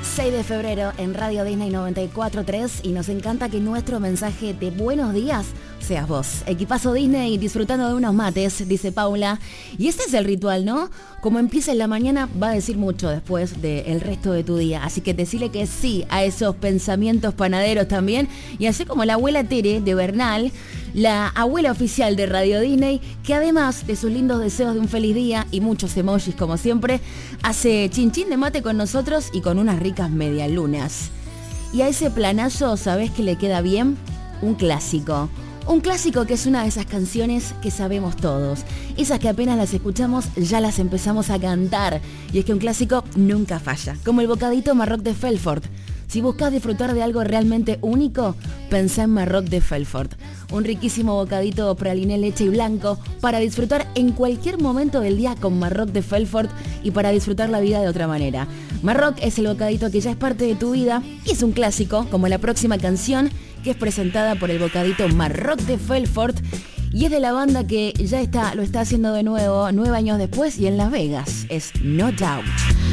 6 de febrero en Radio Disney 94.3 y nos encanta que nuestro mensaje de buenos días seas vos. Equipazo Disney disfrutando de unos mates, dice Paula. Y ese es el ritual, ¿no? Como empieza en la mañana va a decir mucho después del resto de tu día. Así que decirle que sí a esos pensamientos panaderos también. Y así como la abuela Tere de Bernal, la abuela oficial de Radio Disney, que además de sus lindos deseos de un feliz día y muchos emojis como siempre, hace chinchín de mate con nosotros y con unas ricas medialunas. Y a ese planazo, ¿sabés qué le queda bien? Un clásico. Un clásico que es una de esas canciones que sabemos todos. Esas que apenas las escuchamos ya las empezamos a cantar. Y es que un clásico nunca falla. Como el bocadito Marroc de Felfort. Si buscas disfrutar de algo realmente único, pensá en Marroc de Felfort. Un riquísimo bocadito praliné, leche y blanco para disfrutar en cualquier momento del día con Marroc de Felfort y para disfrutar la vida de otra manera. Marroc es el bocadito que ya es parte de tu vida y es un clásico, como la próxima canción que es presentada por el bocadito Marroc de Felfort y es de la banda que ya lo está haciendo de nuevo 9 años después y en Las Vegas. Es No Doubt.